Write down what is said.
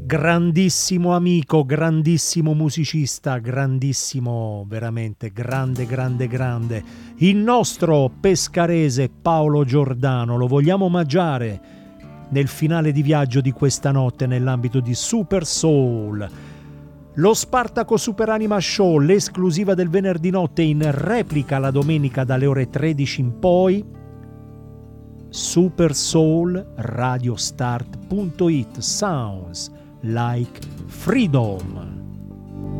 Grandissimo amico, grandissimo musicista, grandissimo, veramente grande. Il nostro pescarese Paolo Giordano lo vogliamo omaggiare nel finale di viaggio di questa notte nell'ambito di Super Soul. Lo Spartaco Super Anima Show, l'esclusiva del venerdì notte in replica la domenica dalle ore 13 in poi. Super Soul Radiostart.it, sounds like freedom.